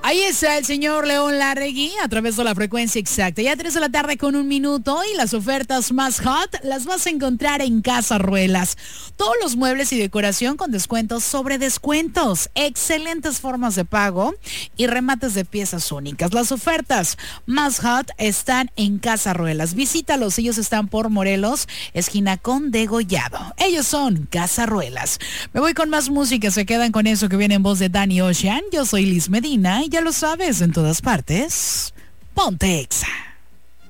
Ahí está el señor León Larregui a través de la frecuencia exacta. Ya 3 de la tarde con 1 minuto y las ofertas más hot las vas a encontrar en Casa Ruelas. Todos los muebles y decoración con descuentos sobre descuentos. Excelentes formas de pago y remates de piezas únicas. Las ofertas más hot están en Casa Ruelas. Visítalos, ellos están por Morelos, esquina con Degollado. Ellos son Casa Ruelas. Me voy con más música, se quedan con eso que viene en voz de Danny Ocean. Yo soy Liz Medina y ya lo sabes, en todas partes, ponte Exa.